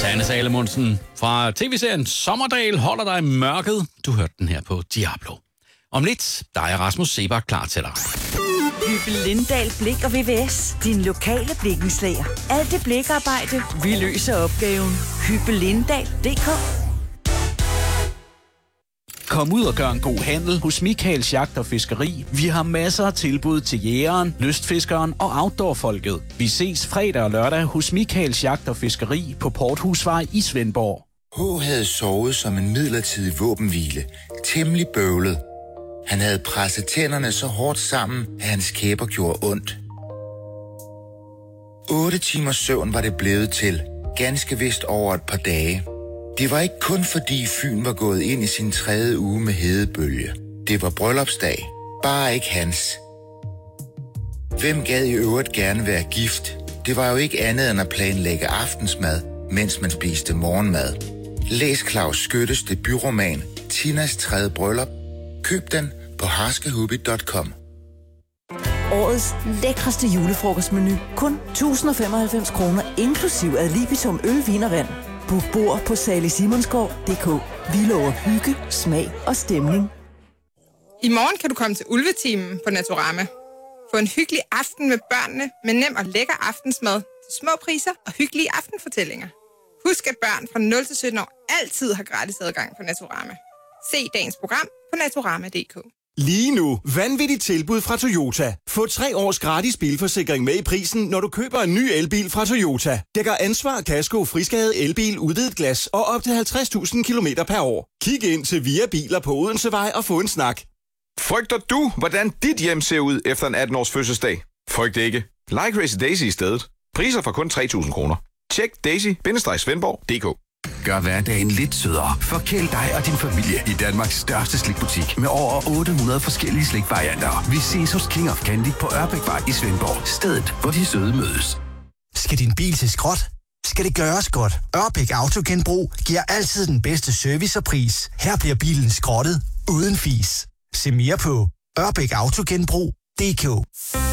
Sanne Salomonsen fra tv-serien Sommerdal holder dig i mørket. Du hørte den her på Diablo. Om lidt, der er Rasmus Seebach klar til dig. Hyppel Lindahl Blik og VVS. Din lokale blikkenslager. Alt det blikarbejde, vi løser opgaven. Hyppellindahl.dk. Kom ud og gør en god handel hos Michaels Jagt og Fiskeri. Vi har masser af tilbud til jægeren, lystfiskeren og outdoorfolket. Vi ses fredag og lørdag hos Michaels Jagt og Fiskeri på Porthusvej i Svendborg. H. havde sovet som en midlertidig våbenhvile. Temmelig bøvlet. Han havde presset tænderne så hårdt sammen, at hans kæber gjorde ondt. 8 timers søvn var det blevet til. Ganske vist over et par dage. Det var ikke kun fordi Fyn var gået ind i sin 3. uge med hedebølge. Det var bryllupsdag. Bare ikke hans. Hvem gad i øvrigt gerne være gift? Det var jo ikke andet end at planlægge aftensmad, mens man spiste morgenmad. Læs Claus Skyttes debutroman Tinas 3. bryllup. Køb den på harskehubby.com. Årets lækreste julefrokostmenu. Kun 1095 kroner, inklusiv ad libitum øl, vin og vand. Book bord på salisimonsgaard.dk. Vi lover hygge, smag og stemning. I morgen kan du komme til Ulvetimen på Naturama. Få en hyggelig aften med børnene, med nem og lækker aftensmad, til små priser og hyggelige aftenfortællinger. Husk, at børn fra 0 til 17 år altid har gratis adgang på Naturama. Se dagens program på naturama.dk. Lige nu, vanvittigt tilbud fra Toyota. Få 3 års gratis bilforsikring med i prisen, når du køber en ny elbil fra Toyota. Dækker ansvar, kasko, friskade, elbil, udvidet glas og op til 50.000 kilometer per år. Kig ind til Via Biler på Odensevej og få en snak. Frygter du, hvordan dit hjem ser ud efter en 18-års fødselsdag? Frygt ikke. Like Crazy Daisy i stedet. Priser fra kun 3.000 kroner. Tjek daisy-svendborg.dk. Gør hverdagen lidt sødere. Forkæl dig og din familie i Danmarks største slikbutik med over 800 forskellige slikvarianter. Vi ses hos King of Candy på Ørbækvej i Svendborg. Stedet, hvor de søde mødes. Skal din bil til skrot? Skal det gøres godt? Ørbæk Autogenbrug giver altid den bedste service og pris. Her bliver bilen skrottet uden fis. Se mere på ørbækautogenbrug.dk.